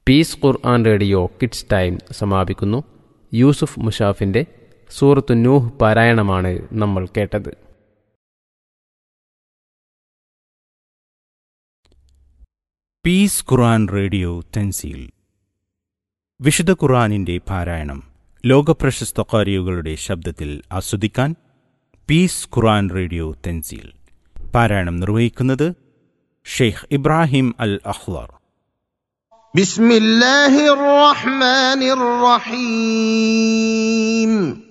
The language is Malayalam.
പീസ് ഖുർആൻ റേഡിയോ കിഡ്സ് ടൈം സമാപിക്കുന്നു. യൂസുഫ് മുഷാഫിൻ്റെ സൂറത്തു നൂഹ് പാരായണമാണ് നമ്മൾ കേട്ടത്. പീസ് ഖുർആൻ റേഡിയോ തൻസീൽ. വിശുദ്ധ ഖുർആനിന്റെ പാരായണം ലോകപ്രശസ്ത ഖാരികളുടെ ശബ്ദത്തിൽ ആസ്വദിക്കാൻ പീസ് ഖുർആൻ റേഡിയോ തൻസീൽ പാരായണം നിർവഹിക്കുന്നത് ഷെയ്ഖ് ഇബ്രാഹിം അൽ അഖ്ളർ. ബിസ്മില്ലാഹിർ റഹ്മാനിർ റഹീം.